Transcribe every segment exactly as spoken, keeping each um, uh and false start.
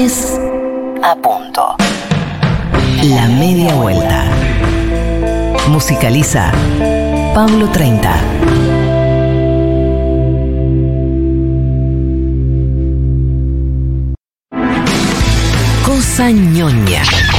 Lunes a punto. La media vuelta. Musicaliza Pablo treinta. Cosa ñoña.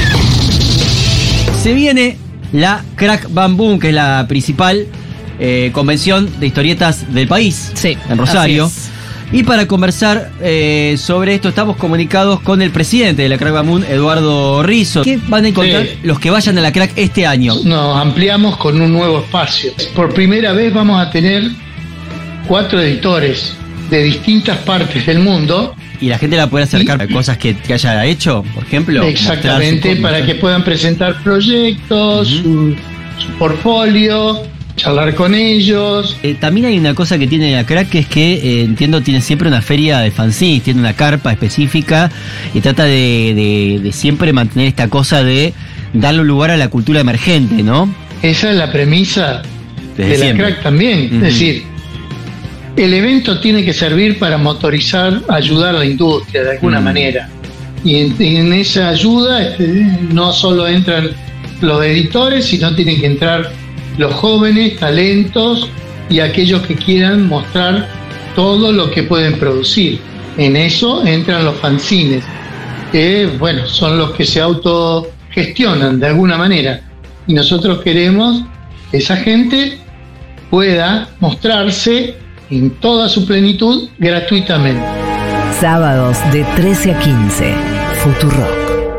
Se viene la Crack Bam Boom, que es la principal eh, convención de historietas del país, sí, en Rosario. así es. Y para conversar eh, sobre esto estamos comunicados con el presidente de la Crack Bam Boom, Eduardo Rizzo. ¿Qué van a encontrar Sí. los que vayan a la Crack este año? Nos ampliamos con un nuevo espacio. Por primera vez vamos a tener cuatro editores de distintas partes del mundo. Y la gente la puede acercar a cosas que, que haya hecho, por ejemplo. Exactamente, mostrar su- para que puedan presentar proyectos, Ujú. su, su portfolio, charlar con ellos. Eh, también hay una cosa que tiene la Crack, que es que eh, entiendo tiene siempre una feria de fanzines, tiene una carpa específica y trata de, de- de siempre mantener esta cosa de darle un lugar a la cultura emergente, ¿no? Esa es la premisa Desde de la siempre. Crack también. Ujú. Es decir, el evento tiene que servir para motorizar, ayudar a la industria de alguna Mm. manera. Y en, y en esa ayuda este, no solo entran los editores, sino tienen que entrar los jóvenes, talentos y aquellos que quieran mostrar todo lo que pueden producir. En eso entran los fanzines, que bueno, son los que se autogestionan de alguna manera. Y nosotros queremos que esa gente pueda mostrarse en toda su plenitud gratuitamente. Sábados de trece a quince. Futurock.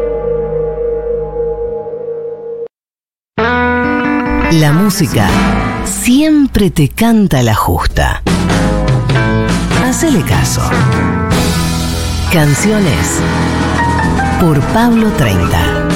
La música siempre te canta la justa. Hacele caso. Canciones por Pablo treinta.